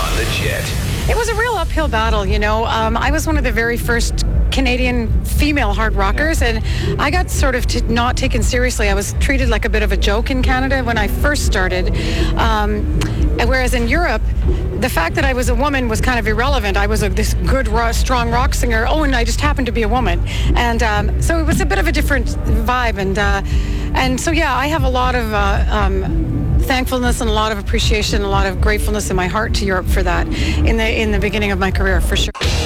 on the Jet. It was a real uphill battle, you know. I was one of the very first Canadian female hard rockers, and I got sort of not taken seriously. I was treated like a bit of a joke in Canada when I first started. Whereas in Europe, the fact that I was a woman was kind of irrelevant. I was this good, strong rock singer. Oh, and I just happened to be a woman. And so it was a bit of a different vibe. And so, yeah, I have a lot of thankfulness and a lot of appreciation, a lot of gratefulness in my heart to Europe for that in the beginning of my career, for sure.